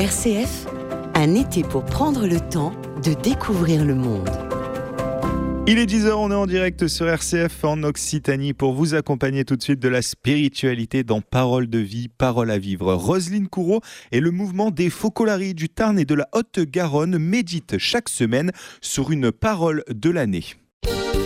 RCF, un été pour prendre le temps de découvrir le monde. Il est 10h, on est en direct sur RCF en Occitanie pour vous accompagner tout de suite de la spiritualité dans Parole de vie, Parole à vivre. Roselyne Coureau et le mouvement des Focolaries du Tarn et de la Haute-Garonne méditent chaque semaine sur une parole de l'année.